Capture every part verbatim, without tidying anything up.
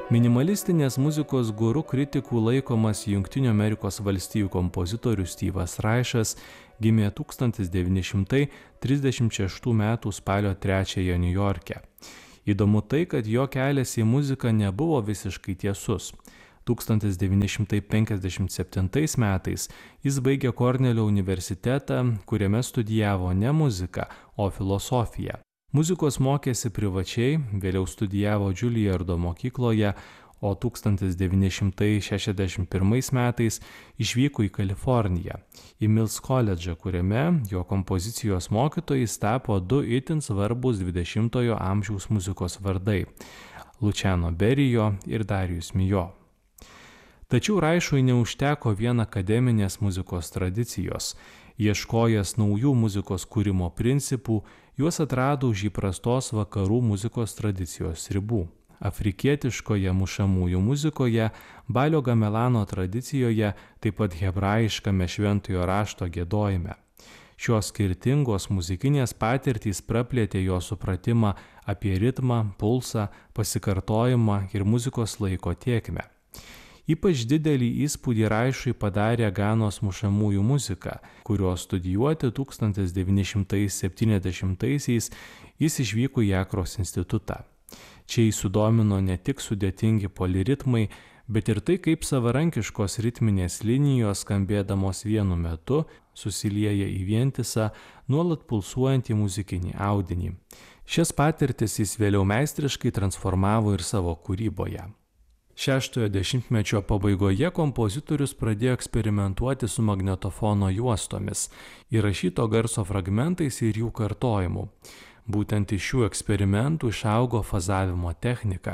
Minimalistinės muzikos guru kritikų laikomas Jungtinių Amerikos valstijų kompozitorius Steve'as Reichas gimė tūkstantis devyni šimtai trisdešimt šeštų metų spalio trečiąją Niujorke. Įdomu tai, kad jo kelias į muziką nebuvo visiškai tiesus. tūkstantis devyni šimtai penkiasdešimt septintais metais jis baigė Kornelio universitetą, kuriame studijavo ne muziką, o filosofiją. Muzikos mokėsi privačiai, vėliau studijavo Juilliardo mokykloje, o tūkstantis devyni šimtai šešiasdešimt pirmais metais išvyko į Kaliforniją, į Mills koledžą, kuriame jo kompozicijos mokytojais tapo du itin svarbūs dvidešimtojo amžiaus muzikos vardai – Luciano Berio ir Darius Milhaud. Tačiau Reišui neužteko vien akademinės muzikos tradicijos. Ieškojęs naujų muzikos kūrimo principų, juos atrado už įprastos vakarų muzikos tradicijos ribų. Afrikietiškoje mušamųjų muzikoje, Balio gamelano tradicijoje, taip pat hebrajiškame šventojo rašto giedojime. Šios skirtingos muzikinės patirtys praplėtė jo supratimą apie ritmą, pulsą, pasikartojimą ir muzikos laiko tėkmę. Ypač didelį įspūdį Reišui padarė Ganos mušamųjų muzika, kurios studijuoti tūkstantis devyni šimtai septyniasdešimtaisiais jis išvyko į Akros institutą. Čia jį sudomino ne tik sudėtingi poliritmai, bet ir tai, kaip savarankiškos ritminės linijos skambėdamos vienu metu susilieja į vientisą, nuolat pulsuojantį muzikinį audinį. Šias patirtis jis vėliau meistriškai transformavo ir savo kūryboje. Šeštojo dešimtmečio pabaigoje kompozitorius pradėjo eksperimentuoti su magnetofono juostomis, įrašyto garso fragmentais ir jų kartojimu. Būtent iš šių eksperimentų išaugo fazavimo technika.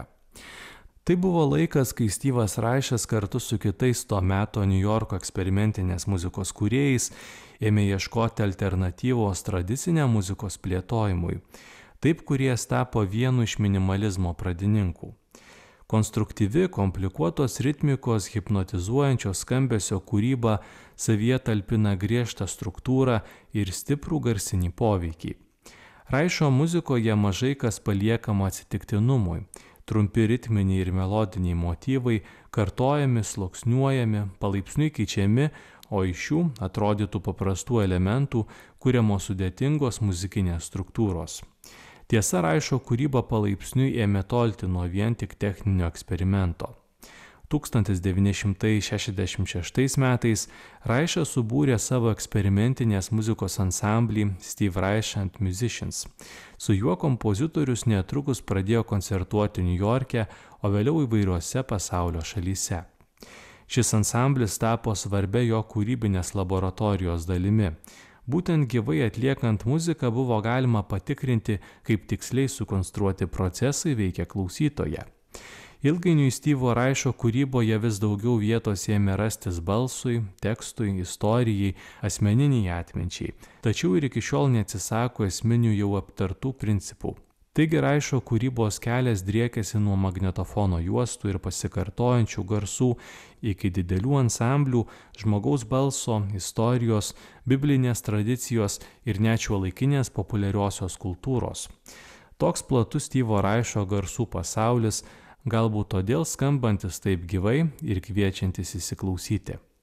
Tai buvo laikas, kai Steve'as Reichas kartu su kitais to meto Niujorko eksperimentinės muzikos kūrėjais ėmė ieškoti alternatyvos tradicinę muzikos plėtojimui. Taip kūrėjas tapo vienu iš minimalizmo pradininkų. Konstruktyvi, komplikuotos ritmikos, hipnotizuojančios skambesio kūryba savyje talpina griežtą struktūrą ir stiprų garsinį poveikį. Reišo muzikoje mažai kas paliekama atsitiktinumui. Trumpi ritminiai ir melodiniai motyvai kartojami, sluoksniuojami, palaipsniui keičiami, o iš šių atrodytų paprastų elementų kuriamos sudėtingos muzikinės struktūros. Tiesa, Reišo kūryba palaipsniui ėmė tolti nuo vien tik techninio eksperimento. tūkstantis devyni šimtai šešiasdešimt šeštais metais Reišas subūrė savo eksperimentinės muzikos ansamblį Steve Reich and Musicians. Su juo kompozitorius netrukus pradėjo koncertuoti Niujorke, o vėliau įvairiuose pasaulio šalyse. Šis ansamblis tapo svarbia jo kūrybinės laboratorijos dalimi. Būtent gyvai atliekant muziką buvo galima patikrinti, kaip tiksliai sukonstruoti procesai veikia klausytoje. Ilgainiui Steve'o Reicho kūryboje vis daugiau vietos ėmė rastis balsui, tekstui, istorijai, asmeniniai atminčiai, tačiau ir iki šiol neatsisako esminių jau aptartų principų. Taigi Reicho kūrybos kelias driekėsi nuo magnetofono juostų ir pasikartojančių garsų iki didelių ansamblių, žmogaus balso, istorijos, biblinės tradicijos ir net šiuolaikinės populiariosios kultūros. Toks platus Steve'o Reicho garsų pasaulis, galbūt todėl skambantis taip gyvai ir kviečiantis įsiklausyti.